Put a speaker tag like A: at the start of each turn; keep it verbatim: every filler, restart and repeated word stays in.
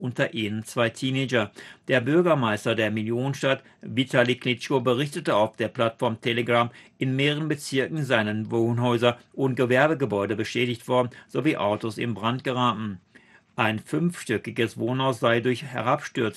A: unter ihnen zwei Teenager. Der Bürgermeister der Millionenstadt, Vitali Klitschko, berichtete auf der Plattform Telegram, in mehreren Bezirken seien Wohnhäuser und Gewerbegebäude beschädigt worden sowie Autos in Brand geraten. Ein fünfstöckiges Wohnhaus sei durch Herabstürzen